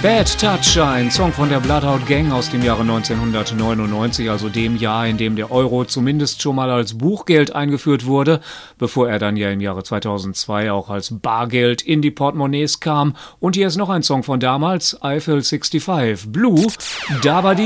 Bad Touch, ein Song von der Bloodhound Gang aus dem Jahre 1999, also dem Jahr, in dem der Euro zumindest schon mal als Buchgeld eingeführt wurde, bevor er dann ja im Jahre 2002 auch als Bargeld in die Portemonnaies kam. Und hier ist noch ein Song von damals, Eiffel 65, Blue, Dabadi.